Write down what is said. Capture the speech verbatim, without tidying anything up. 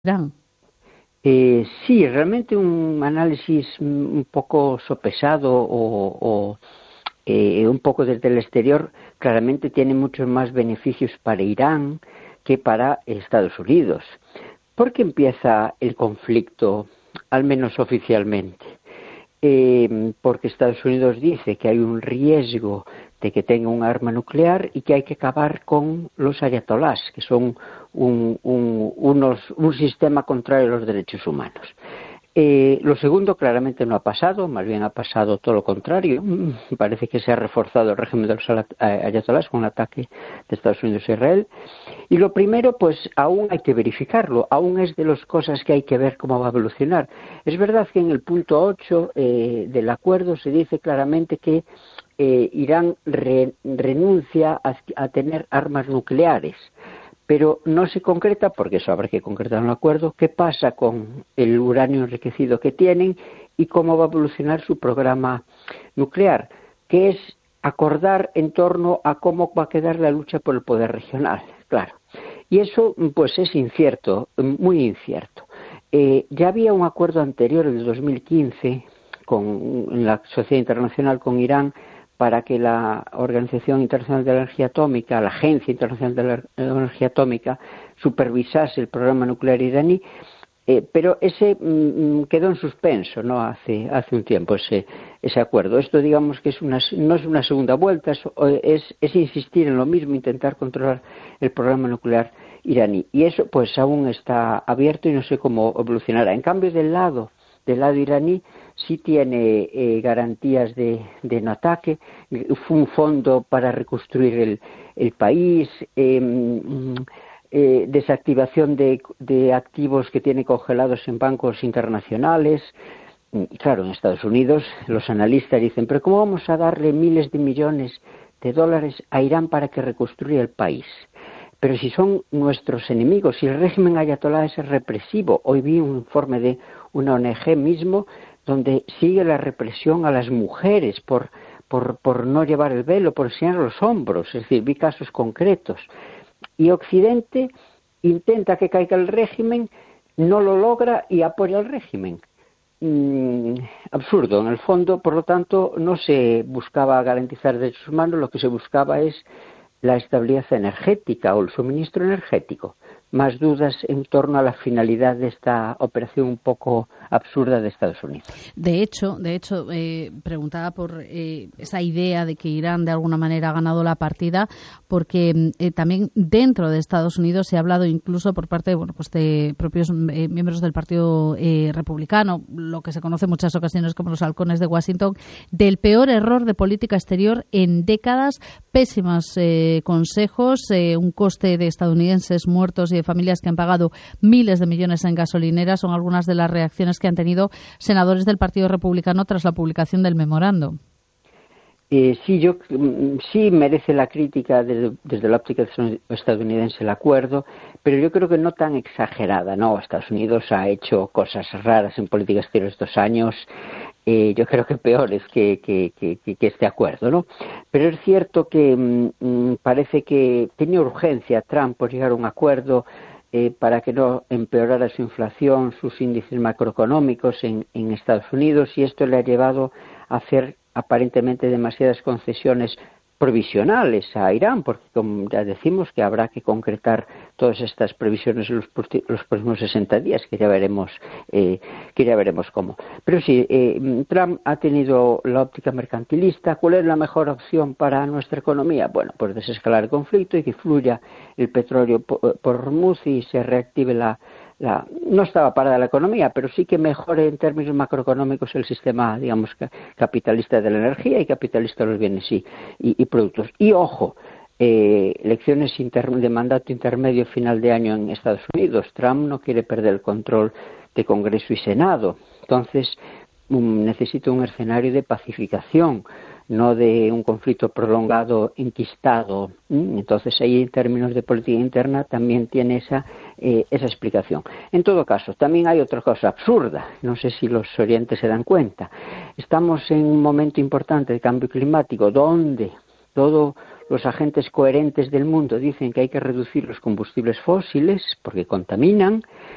Irán. Eh, sí, realmente un análisis un poco sopesado o, o eh, un poco desde el exterior claramente tiene muchos más beneficios para Irán que para Estados Unidos. ¿Por qué empieza el conflicto, al menos oficialmente? Eh, porque Estados Unidos dice que hay un riesgo de que tenga un arma nuclear y que hay que acabar con los ayatolás, que son un, un, unos, un sistema contrario a los derechos humanos. Eh, lo segundo claramente no ha pasado, más bien ha pasado todo lo contrario. Parece que se ha reforzado el régimen de los ayatolás con un ataque de Estados Unidos a Israel. Y lo primero, pues aún hay que verificarlo, aún es de las cosas que hay que ver cómo va a evolucionar. Es verdad que en el punto ocho eh, del acuerdo se dice claramente que eh, Irán re, renuncia a, a tener armas nucleares, pero no se concreta, porque eso habrá que concretar en el acuerdo, qué pasa con el uranio enriquecido que tienen y cómo va a evolucionar su programa nuclear, que es acordar en torno a cómo va a quedar la lucha por el poder regional, claro. Y eso pues es incierto, muy incierto. Eh, ya había un acuerdo anterior, en el dos mil quince, con en la Sociedad Internacional con Irán, para que la Organización Internacional de la Energía Atómica, la Agencia Internacional de la Energía Atómica, supervisase el programa nuclear iraní, eh, pero ese mm, quedó en suspenso, ¿no? Hace hace un tiempo ese ese acuerdo. Esto, digamos, que es una, no es una segunda vuelta, es, es, es insistir en lo mismo, intentar controlar el programa nuclear iraní. Y eso, pues, aún está abierto y no sé cómo evolucionará. En cambio, del lado del lado iraní sí tiene eh, garantías de, de no ataque, fue un fondo para reconstruir el, el país, eh, eh, desactivación de, de activos que tiene congelados en bancos internacionales. Y claro, en Estados Unidos los analistas dicen, pero ¿cómo vamos a darle miles de millones de dólares a Irán para que reconstruya el país? Pero si son nuestros enemigos, si el régimen ayatolá es represivo. Hoy vi un informe de una O N G mismo donde sigue la represión a las mujeres por, por, por no llevar el velo, por enseñar los hombros, es decir, vi casos concretos. Y Occidente intenta que caiga el régimen, no lo logra y apoya al régimen. Mm, absurdo, en el fondo, por lo tanto, no se buscaba garantizar derechos humanos, lo que se buscaba es la estabilidad energética o el suministro energético. Más dudas en torno a la finalidad de esta operación un poco absurda de Estados Unidos. De hecho, de hecho, eh, preguntaba por eh, esa idea de que Irán de alguna manera ha ganado la partida, porque eh, también dentro de Estados Unidos se ha hablado incluso por parte, bueno, pues de propios eh, miembros del Partido eh, Republicano, lo que se conoce en muchas ocasiones como los halcones de Washington, del peor error de política exterior en décadas, pésimos eh, consejos, eh, un coste de estadounidenses muertos y de familias que han pagado miles de millones en gasolineras, son algunas de las reacciones que han tenido senadores del Partido Republicano tras la publicación del memorando. Eh, sí, yo sí merece la crítica desde, desde la óptica estadounidense el acuerdo, pero yo creo que no tan exagerada, ¿no? Estados Unidos ha hecho cosas raras en política exterior estos años, eh, yo creo que peores que, que, que, que este acuerdo, ¿no? Pero es cierto que mmm, parece que tenía urgencia Trump por llegar a un acuerdo eh, para que no empeorara su inflación, sus índices macroeconómicos en, en Estados Unidos, y esto le ha llevado a hacer aparentemente demasiadas concesiones provisionales a Irán, porque como ya decimos que habrá que concretar todas estas previsiones en los, los próximos sesenta días, que ya veremos eh, que ya veremos cómo. Pero sí, eh, Trump ha tenido la óptica mercantilista. ¿Cuál es la mejor opción para nuestra economía? Bueno, pues desescalar el conflicto y que fluya el petróleo por, por Hormuz y se reactive la La, no estaba parada la economía, pero sí que mejore en términos macroeconómicos el sistema, digamos, capitalista de la energía y capitalista de los bienes y, y, y productos. Y ojo, eh, elecciones inter, de mandato intermedio final de año en Estados Unidos. Trump no quiere perder el control de Congreso y Senado. Entonces, um, necesita un escenario de pacificación, no de un conflicto prolongado, enquistado. Entonces, ahí en términos de política interna también tiene esa, eh, esa explicación. En todo caso, también hay otra cosa absurda, no sé si los oyentes se dan cuenta. Estamos en un momento importante de cambio climático, donde todos los agentes coherentes del mundo dicen que hay que reducir los combustibles fósiles porque contaminan,